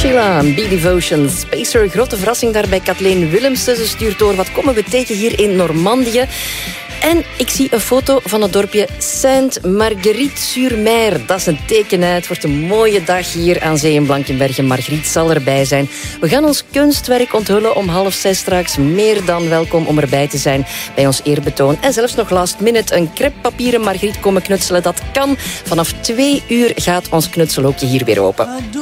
Sheila, Be Devotion, Spacer. Grote verrassing daar bij Kathleen Willemsen. Ze stuurt door, wat komen we tegen hier in Normandië? En ik zie een foto van het dorpje Sainte-Marguerite-sur-Mer. Dat is een teken, hè. Het wordt een mooie dag hier aan zee in Blankenberge. Margriet zal erbij zijn. We gaan ons kunstwerk onthullen om 5:30 straks. Meer dan welkom om erbij te zijn bij ons eerbetoon. En zelfs nog last minute een crêpepapieren Margriet komen knutselen. Dat kan. Vanaf 2 uur gaat ons knutselhoekje hier weer open.